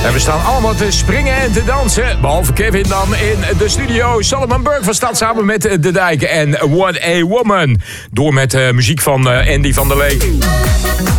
En we staan allemaal te springen en te dansen. Behalve Kevin dan in de studio. Solomon Burke staat samen met De Dijk en What a Woman. Door met muziek van Andy van der Lee.